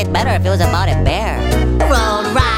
better if it was about a bear. Road ride.